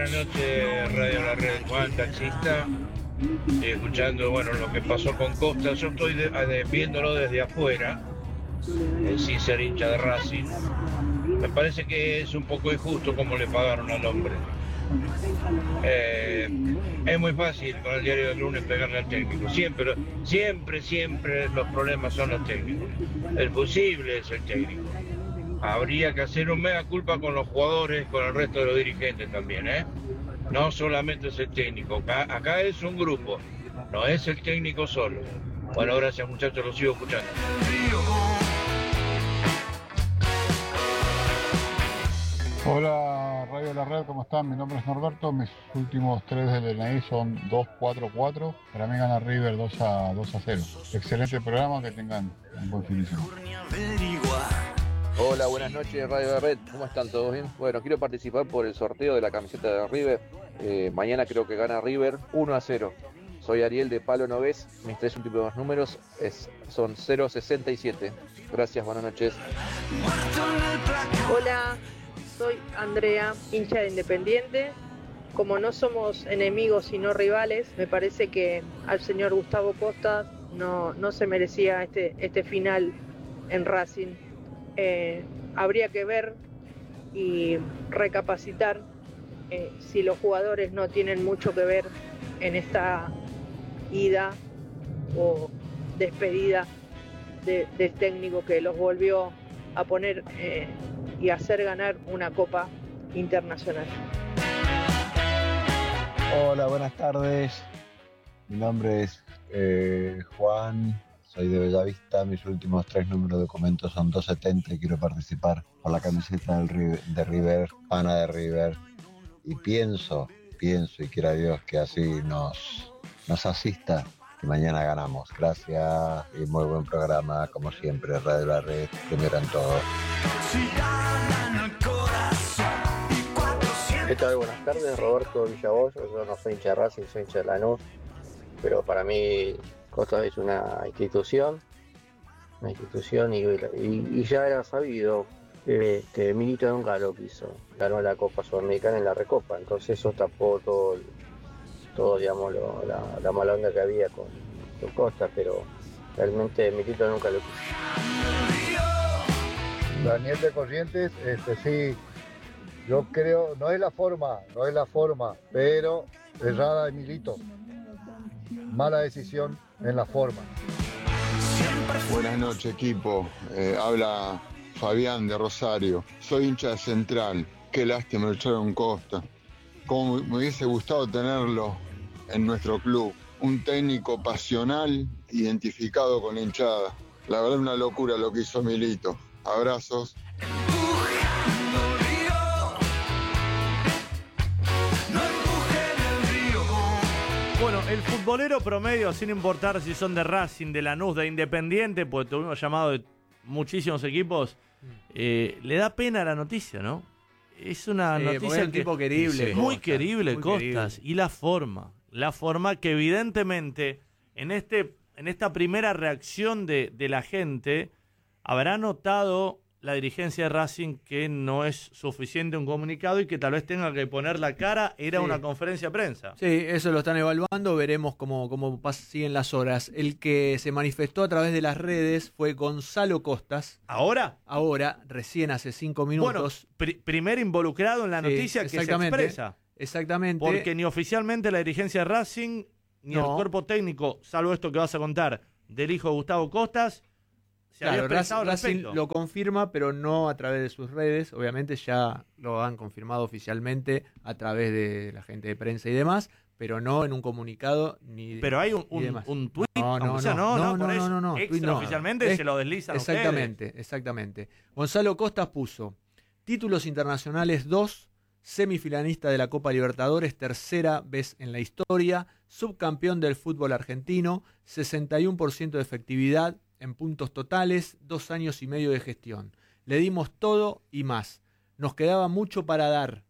buenas noches, Radio La Red. Juan, taxista, escuchando, bueno, lo que pasó con Costa. Yo estoy viéndolo desde afuera, sin ser hincha de Racing. Me parece que es un poco injusto como le pagaron al hombre. Es muy fácil con el diario del lunes pegarle al técnico. Siempre los problemas son los técnicos. El posible es el técnico. Habría que hacer un mea culpa con los jugadores, con el resto de los dirigentes también, ¿eh? No solamente es el técnico. Acá es un grupo, no es el técnico solo. Bueno, gracias muchachos, los sigo escuchando. Hola, Radio La Red, ¿cómo están? Mi nombre es Norberto, mis últimos 3 del DNI son 244. Para mí gana River 2-0. Excelente programa, que tengan un buen fin de semana. Hola, buenas noches, Radio La Red, ¿cómo están? ¿Todos bien? Bueno, quiero participar por el sorteo de la camiseta de River. Mañana creo que gana River 1-0. Soy Ariel de Palo Novés, mis 3 últimos números son 067. Gracias, buenas noches. Hola, soy Andrea, hincha de Independiente. Como no somos enemigos sino rivales, me parece que al señor Gustavo Costa no se merecía este final en Racing. Habría que ver y recapacitar si los jugadores no tienen mucho que ver en esta ida o despedida del técnico que los volvió a poner y hacer ganar una copa internacional. Hola, buenas tardes. Mi nombre es Juan, soy de Bellavista. Mis últimos 3 números de documentos son 270 y quiero participar por la camiseta de River, pana de River. Y pienso y quiera Dios que así nos asista y mañana ganamos. Gracias y muy buen programa, como siempre, Radio La Red, primero en todo. ¿Qué tal? Buenas tardes, Roberto Villaboyo. Yo no soy hincha de Racing, soy hincha de Lanús, pero para mí Costa es una institución y ya era sabido que Milito nunca lo quiso. Ganó la Copa Sudamericana en la Recopa, entonces eso tapó todo digamos, la mala onda que había con Costa, pero realmente Milito nunca lo quiso. Daniel de Corrientes, sí, yo creo, no es la forma, pero errada de Milito. Mala decisión en la forma. Buenas noches, equipo. Habla Fabián de Rosario. Soy hincha de Central. Qué lástima lo echaron Costa. Cómo me hubiese gustado tenerlo en nuestro club. Un técnico pasional, identificado con la hinchada. La verdad, una locura lo que hizo Milito. Abrazos. Bueno, el futbolero promedio, sin importar si son de Racing, de Lanús, de Independiente, porque tuvimos llamado de muchísimos equipos, le da pena la noticia, ¿no? Es una noticia un tipo querible, muy Costas, querible, muy Costas. querible. Y la forma que evidentemente en esta primera reacción de la gente habrá notado la dirigencia de Racing que no es suficiente un comunicado y que tal vez tenga que poner la cara, era una conferencia de prensa. Sí, eso lo están evaluando, veremos cómo siguen las horas. El que se manifestó a través de las redes fue Gonzalo Costas. ¿Ahora? Ahora, recién hace 5 minutos. Bueno, primer involucrado en la noticia que se expresa. Exactamente. Porque ni oficialmente la dirigencia de Racing, ni el cuerpo técnico, salvo esto que vas a contar, del hijo de Gustavo Costas, se había expresado al Racing respecto. lo confirma, pero no a través de sus redes. Obviamente ya lo han confirmado oficialmente a través de la gente de prensa y demás, pero no en un comunicado ni. Pero hay un tuit, no, extraoficialmente se lo deslizan Exactamente. Gonzalo Costas puso: títulos internacionales 2, semifinalista de la Copa Libertadores, tercera vez en la historia, subcampeón del fútbol argentino, 61% de efectividad en puntos totales, 2 años y medio de gestión. Le dimos todo y más. Nos quedaba mucho para dar.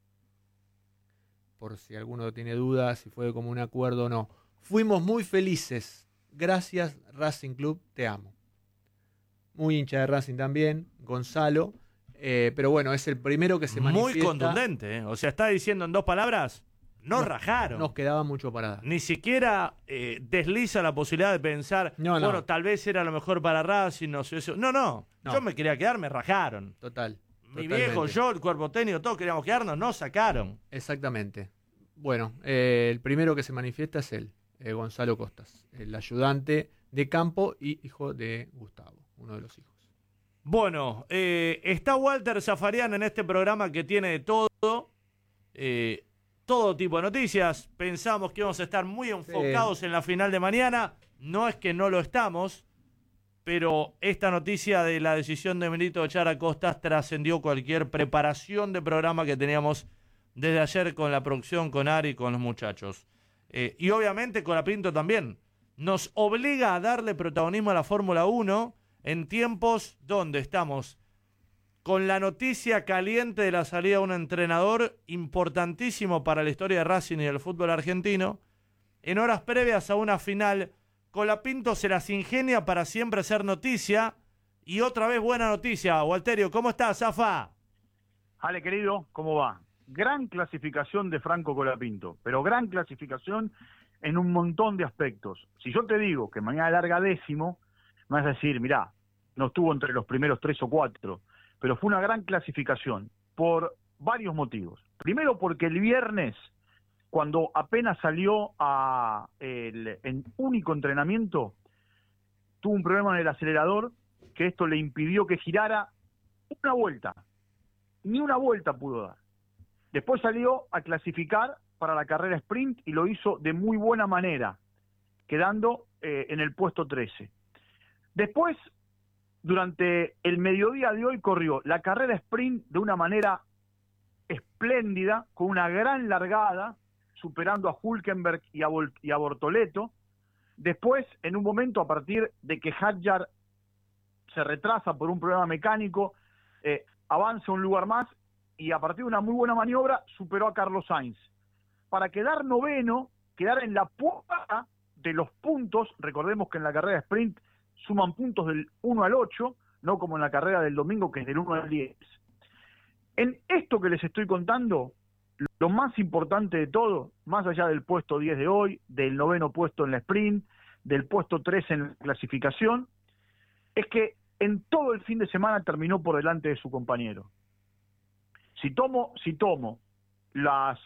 Por si alguno tiene dudas si fue como un acuerdo o no. Fuimos muy felices. Gracias, Racing Club, te amo. Muy hincha de Racing también, Gonzalo. Pero bueno, es el primero que se manifiesta. Muy contundente, ¿eh? O sea, está diciendo en 2 palabras, no rajaron. Nos quedaba mucho para dar. Ni siquiera desliza la posibilidad de pensar, bueno, tal vez era lo mejor para Racing, no sé eso. No. Yo me quería quedar, me rajaron. Total. Mi viejo, yo, el cuerpo técnico, todos queríamos quedarnos, no sacaron. Exactamente. Bueno, el primero que se manifiesta es él, Gonzalo Costas, el ayudante de campo y hijo de Gustavo, uno de los hijos. Bueno, está Walter Zafarian en este programa que tiene de todo tipo de noticias. Pensamos que íbamos a estar muy enfocados en la final de mañana. No es que no lo estamos, pero esta noticia de la decisión de Milito de echar a Costas trascendió cualquier preparación de programa que teníamos desde ayer con la producción, con Ari, con los muchachos. Y obviamente con la Pinto también. Nos obliga a darle protagonismo a la Fórmula 1 en tiempos donde estamos con la noticia caliente de la salida de un entrenador importantísimo para la historia de Racing y del fútbol argentino, en horas previas a una final. Colapinto se las ingenia para siempre ser noticia, y otra vez buena noticia. Walterio, ¿cómo estás, Zafa? Ale, querido, ¿cómo va? Gran clasificación de Franco Colapinto, pero gran clasificación en un montón de aspectos. Si yo te digo que mañana larga 10º, me vas a decir, mirá, no estuvo entre los primeros 3 o 4, pero fue una gran clasificación por varios motivos. Primero porque el viernes, cuando apenas salió en único entrenamiento, tuvo un problema en el acelerador, que esto le impidió que girara una vuelta. Ni una vuelta pudo dar. Después salió a clasificar para la carrera sprint y lo hizo de muy buena manera, quedando en el puesto 13. Después, durante el mediodía de hoy, corrió la carrera sprint de una manera espléndida, con una gran largada, superando a Hülkenberg y a Bortoleto. Después, en un momento, a partir de que Hadjar se retrasa por un problema mecánico, avanza un lugar más y a partir de una muy buena maniobra superó a Carlos Sainz. Para quedar noveno, quedar en la puerta de los puntos. Recordemos que en la carrera sprint suman puntos del 1 al 8, no como en la carrera del domingo, que es del 1 al 10. En esto que les estoy contando, lo más importante de todo, más allá del puesto 10 de hoy, del 9º puesto en la sprint, del puesto 13 en la clasificación, es que en todo el fin de semana terminó por delante de su compañero. Si tomo las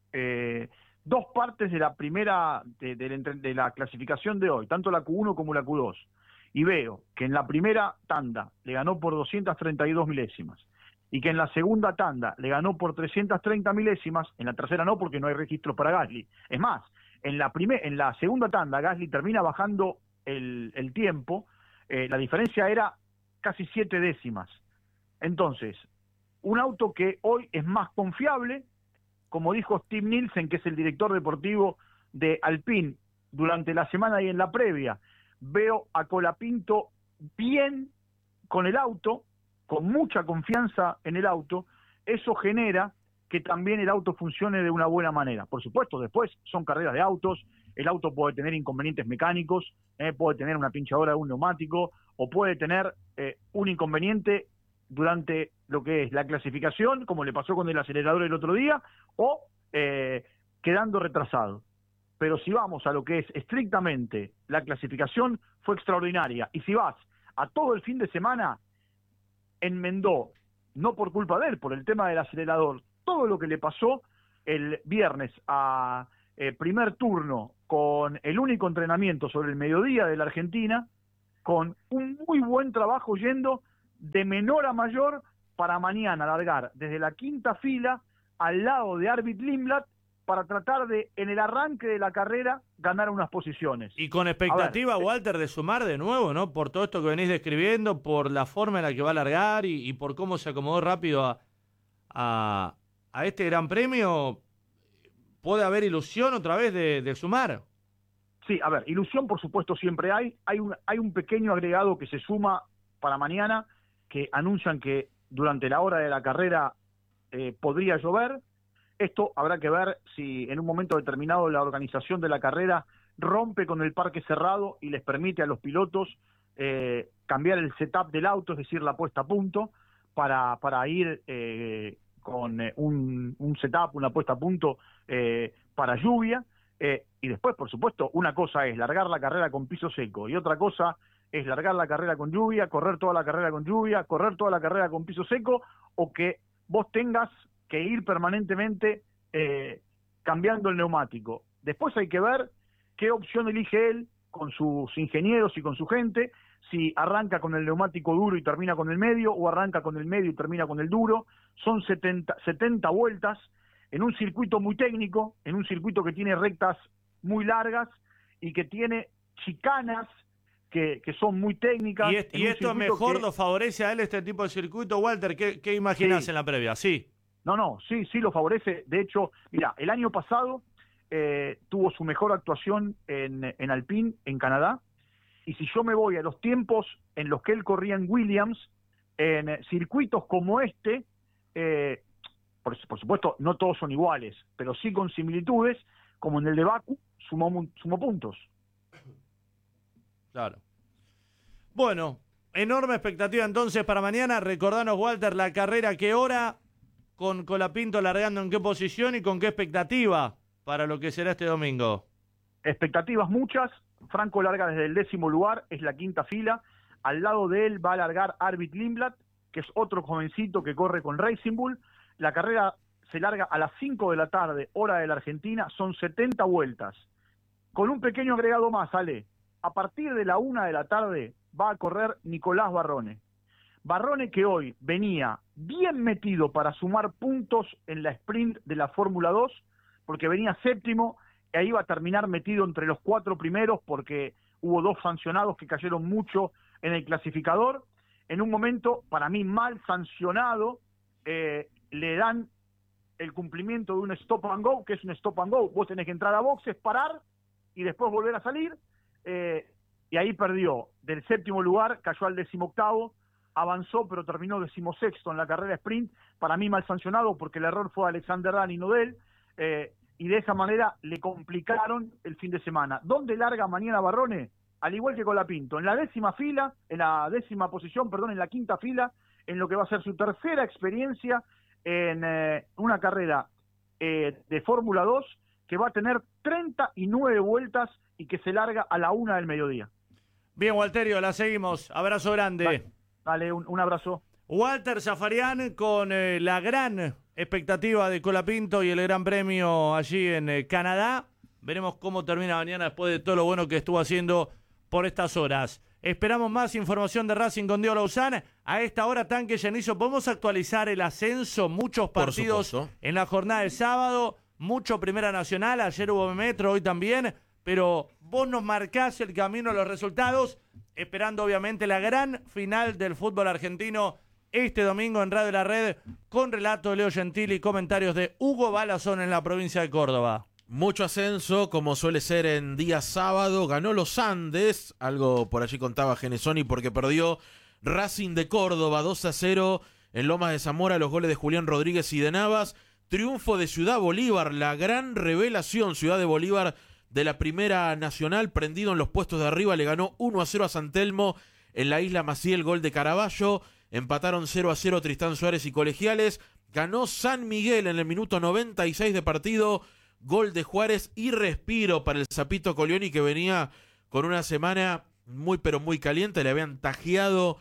2 partes de la primera de la clasificación de hoy, tanto la Q1 como la Q2, y veo que en la primera tanda le ganó por 232 milésimas, y que en la segunda tanda le ganó por 330 milésimas, en la tercera no, porque no hay registros para Gasly. Es más, en la segunda tanda Gasly termina bajando el tiempo, la diferencia era casi 7 décimas. Entonces, un auto que hoy es más confiable, como dijo Steve Nielsen, que es el director deportivo de Alpine, durante la semana y en la previa, veo a Colapinto bien con el auto, con mucha confianza en el auto. Eso genera que también el auto funcione de una buena manera. Por supuesto, después son carreras de autos, el auto puede tener inconvenientes mecánicos, puede tener una pinchadora de un neumático, o puede tener un inconveniente durante lo que es la clasificación, como le pasó con el acelerador el otro día, o quedando retrasado. Pero si vamos a lo que es estrictamente la clasificación, fue extraordinaria. Y si vas a todo el fin de semana, enmendó, no por culpa de él, por el tema del acelerador, todo lo que le pasó el viernes a primer turno, con el único entrenamiento sobre el mediodía de la Argentina, con un muy buen trabajo yendo de menor a mayor para mañana largar desde la quinta fila al lado de Arvid Lindblad para tratar de, en el arranque de la carrera, ganar unas posiciones. Y con expectativa, Walter, de sumar de nuevo, ¿no? Por todo esto que venís describiendo, por la forma en la que va a largar y por cómo se acomodó rápido a este Gran Premio, ¿puede haber ilusión otra vez de sumar? Sí, a ver, ilusión por supuesto siempre hay. Hay un pequeño agregado que se suma para mañana, que anuncian que durante la hora de la carrera podría llover. Esto habrá que ver si en un momento determinado la organización de la carrera rompe con el parque cerrado y les permite a los pilotos cambiar el setup del auto, es decir, la puesta a punto, para ir con un setup, una puesta a punto para lluvia. Y después, por supuesto, una cosa es largar la carrera con piso seco y otra cosa es largar la carrera con lluvia, correr toda la carrera con lluvia, correr toda la carrera con piso seco, o que vos tengas que ir permanentemente cambiando el neumático. Después hay que ver qué opción elige él con sus ingenieros y con su gente, si arranca con el neumático duro y termina con el medio, o arranca con el medio y termina con el duro. Son 70 vueltas en un circuito muy técnico, en un circuito que tiene rectas muy largas y que tiene chicanas que son muy técnicas. ¿Y esto mejor lo favorece a él este tipo de circuito, Walter? ¿Qué imaginás en la previa? Sí. Sí lo favorece. De hecho, mira, el año pasado tuvo su mejor actuación en Alpine, en Canadá, y si yo me voy a los tiempos en los que él corría en Williams, en circuitos como este, por supuesto no todos son iguales, pero sí con similitudes, como en el de Baku, sumó puntos. Claro. Bueno, enorme expectativa entonces para mañana. Recordanos, Walter, la carrera, qué hora, con Colapinto largando en qué posición y con qué expectativa para lo que será este domingo. Expectativas muchas. Franco larga desde el 10º lugar, es la 5ª fila. Al lado de él va a largar Arvid Lindblad, que es otro jovencito que corre con Racing Bull. La carrera se larga a las 5 de la tarde, hora de la Argentina, son 70 vueltas. Con un pequeño agregado más, Ale, a partir de la 1 de la tarde va a correr Nicolás Barrone. Barrone, que hoy venía bien metido para sumar puntos en la sprint de la Fórmula 2, porque venía séptimo, e iba a terminar metido entre los 4 primeros porque hubo 2 sancionados que cayeron mucho en el clasificador. En un momento, para mí, mal sancionado, le dan el cumplimiento de un stop and go, que es un stop and go. Vos tenés que entrar a boxes, parar y después volver a salir. Y ahí perdió. Del 7º lugar cayó al 18º, avanzó pero terminó 16º en la carrera sprint. Para mí mal sancionado porque el error fue de Alexander Dani, no de él. Y de esa manera le complicaron el fin de semana. ¿Dónde larga mañana Barrone? Al igual que Colapinto, en la 10ª fila, en la 10ª posición, en la 5ª fila, en lo que va a ser su tercera experiencia en una carrera de Fórmula 2 que va a tener 39 vueltas y que se larga a la 1 del mediodía. Bien, Walterio, la seguimos. Abrazo grande. Dale, un abrazo. Walter Zafarian con la gran expectativa de Colapinto y el Gran Premio allí en Canadá. Veremos cómo termina mañana después de todo lo bueno que estuvo haciendo por estas horas. Esperamos más información de Racing con Diego Lauzán. A esta hora, Tanque Llenizo, ¿podemos actualizar el ascenso? Muchos partidos en la jornada del sábado, mucho Primera Nacional, ayer hubo Metro, hoy también, pero vos nos marcás el camino a los resultados, esperando obviamente la gran final del fútbol argentino este domingo en Radio La Red, con relato de Leo Gentili y comentarios de Hugo Balazón en la provincia de Córdoba. Mucho ascenso, como suele ser en día sábado. Ganó los Andes, algo por allí contaba Genesoni, porque perdió Racing de Córdoba 2-0 en Lomas de Zamora, los goles de Julián Rodríguez y de Navas. Triunfo de Ciudad Bolívar, la gran revelación Ciudad de Bolívar de la Primera Nacional, prendido en los puestos de arriba, le ganó 1-0 a San Telmo en la Isla Maciel, gol de Caraballo. Empataron 0-0 Tristán Suárez y Colegiales. Ganó San Miguel en el minuto 96 de partido, gol de Juárez y respiro para el Zapito Colioni, que venía con una semana muy pero muy caliente. Le habían tajeado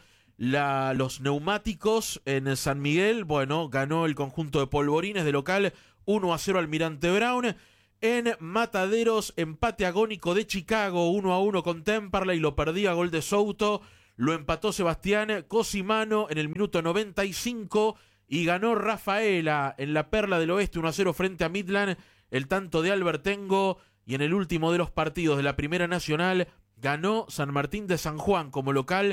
los neumáticos en San Miguel. Bueno, ganó el conjunto de Polvorines de local 1-0 Almirante Brown. En Mataderos, empate agónico de Chicago 1-1 con Temperley, lo perdía, gol de Souto. Lo empató Sebastián Cosimano en el minuto 95 y ganó Rafaela en la Perla del Oeste 1-0 frente a Midland, el tanto de Albertengo. Y en el último de los partidos de la Primera Nacional ganó San Martín de San Juan como local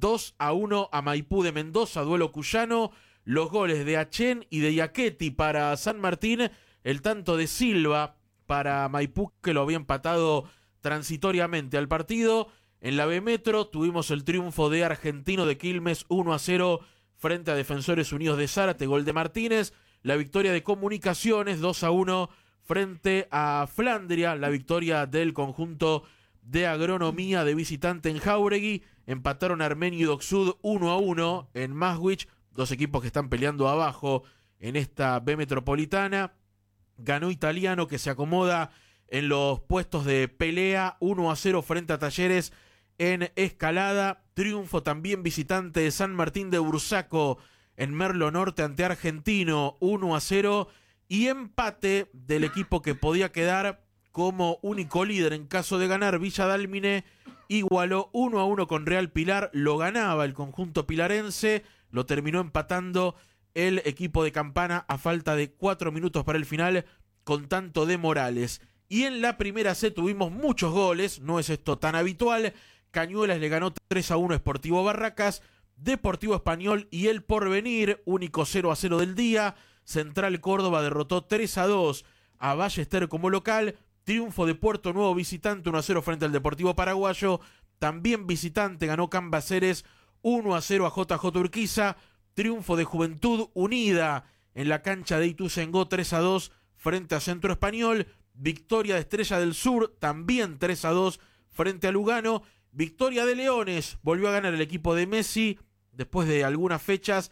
2-1 a Maipú de Mendoza, duelo cuyano. Los goles de Achen y de Iaquetti para San Martín, el tanto de Silva para Maipú, que lo había empatado transitoriamente al partido. En la B Metro tuvimos el triunfo de Argentino de Quilmes 1-0 frente a Defensores Unidos de Zárate, gol de Martínez. La victoria de Comunicaciones 2-1 frente a Flandria, la victoria del conjunto de Agronomía de visitante en Jáuregui. Empataron Armenio y Docsud 1-1 en Maswich, dos equipos que están peleando abajo en esta B Metropolitana. Ganó Italiano, que se acomoda en los puestos de pelea, 1-0 frente a Talleres en Escalada. Triunfo también visitante de San Martín de Bursaco en Merlo Norte ante Argentino, 1-0. Y empate del equipo que podía quedar como único líder en caso de ganar. Villa Dálmine igualó 1-1 con Real Pilar, lo ganaba el conjunto pilarense, lo terminó empatando el equipo de Campana a falta de 4 minutos para el final con tanto de Morales. Y en la primera C tuvimos muchos goles, no es esto tan habitual. Cañuelas le ganó 3-1 a Sportivo Barracas, Deportivo Español y El Porvenir, único 0-0 del día. Central Córdoba derrotó 3-2 a Ballester como local. Triunfo de Puerto Nuevo visitante 1-0 frente al Deportivo Paraguayo. También visitante ganó Cambaceres 1-0 a JJ Urquiza. Triunfo de Juventud Unida en la cancha de Ituzaingó 3-2 frente a Centro Español. Victoria de Estrella del Sur también 3-2 frente a Lugano. Victoria de Leones, volvió a ganar el equipo de Messi después de algunas fechas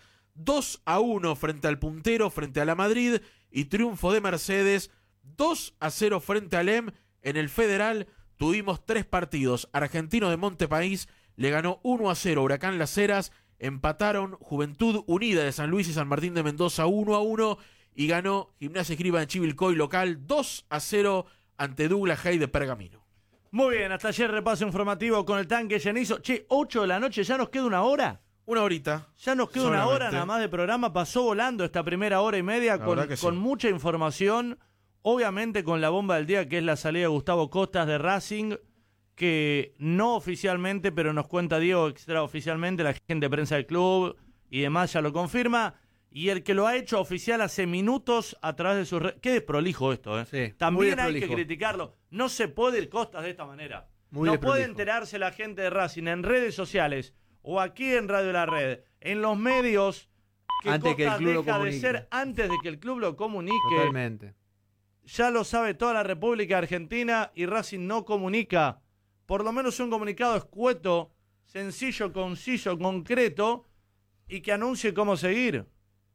2-1 frente al puntero, frente a la Madrid. Y triunfo de Mercedes 2-0 frente al EM. En el Federal tuvimos 3 partidos. Argentino de Montepaís le ganó 1-0 Huracán Las Heras. Empataron Juventud Unida de San Luis y San Martín de Mendoza 1-1. Y ganó Gimnasia Esgrima de Chivilcoy local 2-0 ante Douglas Hay de Pergamino. Muy bien, hasta ayer repaso informativo con el tanque llenizo. Che, 8 de la noche, ¿ya nos queda una hora? Una horita. Ya nos queda solamente. una hora nada más de programa. Pasó volando esta primera hora y media con mucha información. Obviamente con la bomba del día, que es la salida de Gustavo Costas de Racing, que no oficialmente, pero nos cuenta Diego extraoficialmente, la gente de prensa del club y demás ya lo confirma. Y el que lo ha hecho oficial hace minutos a través de sus redes. Qué desprolijo esto, ¿eh? Sí, también hay que criticarlo. No se puede ir Costas de esta manera. No puede enterarse la gente de Racing en redes sociales o aquí en Radio La Red, en los medios, que antes Costas que el club lo deja de comunique. ser antes de que el club lo comunique. Totalmente. Ya lo sabe toda la República Argentina y Racing no comunica. Por lo menos un comunicado escueto, sencillo, conciso, concreto y que anuncie cómo seguir.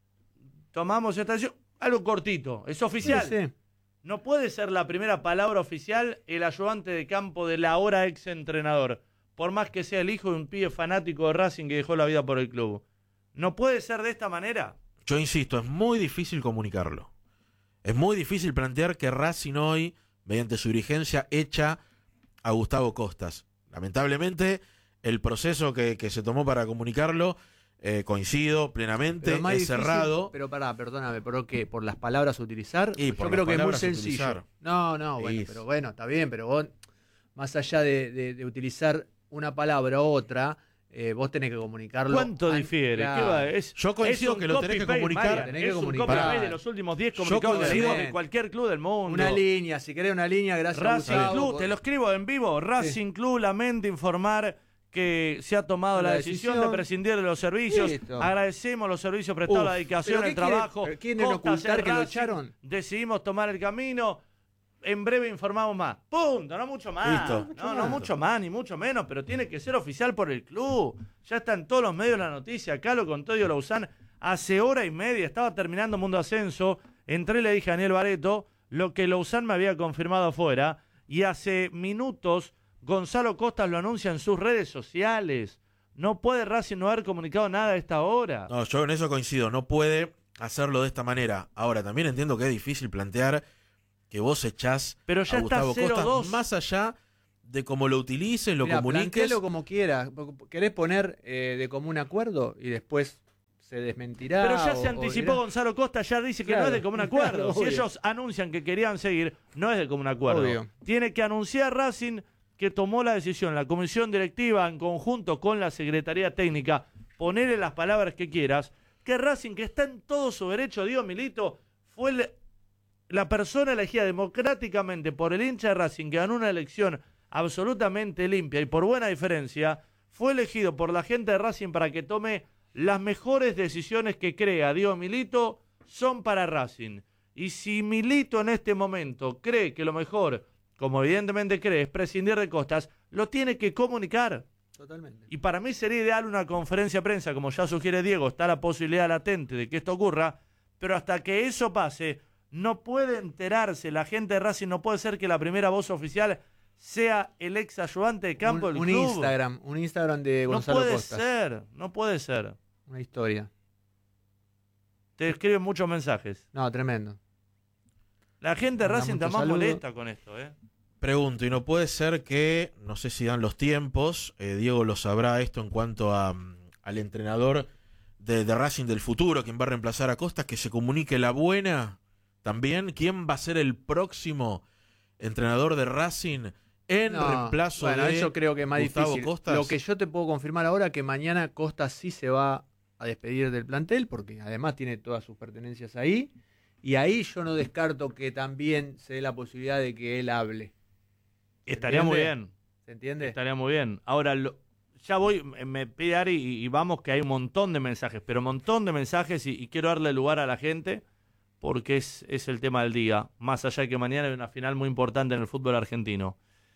Tomamos esta decisión, algo cortito, es oficial. Sí, sí. No puede ser la primera palabra oficial el ayudante de campo del ahora ex entrenador, por más que sea el hijo de un pibe fanático de Racing que dejó la vida por el club. ¿No puede ser de esta manera? Yo insisto, es muy difícil comunicarlo. Es muy difícil plantear que Racing hoy, mediante su dirigencia, echa a Gustavo Costas. Lamentablemente, el proceso que se tomó para comunicarlo, coincido plenamente, es difícil, cerrado. Pero perdóname, ¿pero qué? ¿Por las palabras a utilizar? Y Yo por creo las que es muy palabras a sencillo. utilizar. No, bueno, pero bueno, está bien, pero vos, más allá de utilizar una palabra u otra, vos tenés que comunicarlo. ¿Cuánto difiere? Claro. ¿Qué va? Es, Yo coincido es un que lo tenés que copy-paste, comunicar. Marian, Tenés que es un comunicar. copy-paste de los últimos 10 Yo comunicados coincido. de cualquier club del mundo. Una línea, si querés una línea, gracias Racing Gustavo, Club, te lo escribo en vivo. Racing Club lamenta informar que se ha tomado la decisión de prescindir de los servicios. Listo. Agradecemos los servicios prestados, la dedicación, ¿pero el qué quiere- trabajo. quieren Costas ocultar en que lo Racing, echaron? Decidimos tomar el camino. En breve informamos más. Punto, no mucho más. Listo. No mucho más, ni mucho menos, pero tiene que ser oficial por el club. Ya está en todos los medios la noticia. Acá lo contó Diego Lauzán hace hora y media. Estaba terminando Mundo Ascenso. Entré y le dije a Daniel Barreto lo que Lauzán me había confirmado afuera. Y hace minutos Gonzalo Costas lo anuncia en sus redes sociales. No puede Racing no haber comunicado nada a esta hora. No, yo en eso coincido, no puede hacerlo de esta manera. Ahora, también entiendo que es difícil plantear que vos echás pero ya a Gustavo está 0-2. Costas, más allá de cómo lo utilices, lo Mirá, comuniques. plantéalo como quieras. ¿Querés poner de común acuerdo y después se desmentirá? Pero ya se o anticipó dirá? Gonzalo Costa, ya dice que Claro, no es de común acuerdo. claro, Si obvio. ellos anuncian que querían seguir, no es de común acuerdo. Obvio. Tiene que anunciar Racing que tomó la decisión, la comisión directiva en conjunto con la Secretaría Técnica, ponerle las palabras que quieras, que Racing, que está en todo su derecho, Diego Milito, fue la persona elegida democráticamente por el hincha de Racing, que ganó una elección absolutamente limpia y por buena diferencia, fue elegido por la gente de Racing para que tome las mejores decisiones que crea Diego Milito son para Racing. Y si Milito en este momento cree que lo mejor, como evidentemente cree, es prescindir de Costas, lo tiene que comunicar. Totalmente. Y para mí sería ideal una conferencia de prensa, como ya sugiere Diego, está la posibilidad latente de que esto ocurra, pero hasta que eso pase, no puede enterarse la gente de Racing, no puede ser que la primera voz oficial sea el ex ayudante de campo del club. Un Instagram de Gonzalo Costas. No puede ser. Una historia. Te escriben muchos mensajes. No, tremendo. La gente de Racing está más molesta con esto, Pregunto, y no puede ser que, no sé si dan los tiempos, Diego lo sabrá esto en cuanto al entrenador de Racing del futuro, quien va a reemplazar a Costas, que se comunique la buena también, quién va a ser el próximo entrenador de Racing en reemplazo de eso creo que es más Gustavo difícil. Costas. Lo que yo te puedo confirmar ahora que mañana Costas sí se va a despedir del plantel, porque además tiene todas sus pertenencias ahí, y ahí yo no descarto que también se dé la posibilidad de que él hable. Estaría muy bien. ¿Se entiende? Estaría muy bien. Ahora, ya voy, me pide Ari y vamos que hay un montón de mensajes, pero un montón de mensajes y quiero darle lugar a la gente porque es el tema del día, más allá de que mañana hay una final muy importante en el fútbol argentino.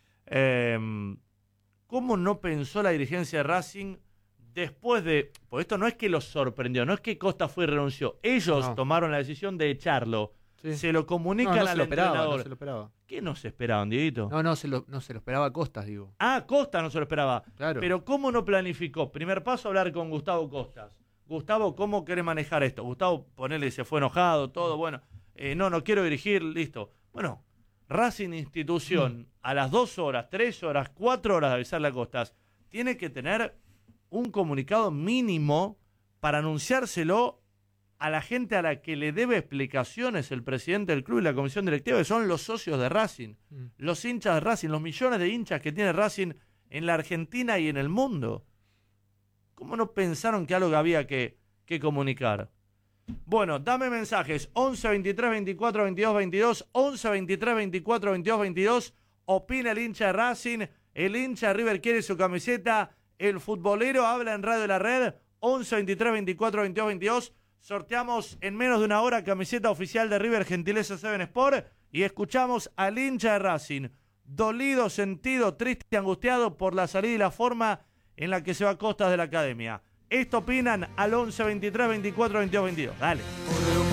¿Cómo no pensó la dirigencia de Racing después de... Pues esto no es que los sorprendió, no es que Costa fue y renunció. Ellos tomaron la decisión de echarlo. Sí. Se lo comunican al entrenador. No se lo esperaba. ¿Qué no se esperaban, Dieguito? No se lo esperaba Costas, digo. Costa no se lo esperaba. Claro. Pero ¿cómo no planificó? Primer paso, hablar con Gustavo Costas. Gustavo, ¿cómo querés manejar esto? Gustavo, ponele, se fue enojado, todo, bueno. No quiero dirigir, listo. Bueno, Racing institución, a las 2 horas, 3 horas, 4 horas de avisarle a Costas, tiene que tener un comunicado mínimo para anunciárselo a la gente a la que le debe explicaciones el presidente del club y la comisión directiva, que son los socios de Racing, los hinchas de Racing, los millones de hinchas que tiene Racing en la Argentina y en el mundo. ¿Cómo no pensaron que algo había que comunicar? Bueno, dame mensajes, 11 23 24 22 22, 11 23 24 22 22, opina el hincha de Racing, el hincha de River quiere su camiseta, el futbolero habla en Radio La Red, 11 23 24 22 22, sorteamos en menos de una hora camiseta oficial de River, gentileza 7 Sport, y escuchamos al hincha de Racing, dolido, sentido, triste y angustiado por la salida y la forma en la que se va a Costas de la academia. Esto opinan al 11 23 24 22 22. Dale.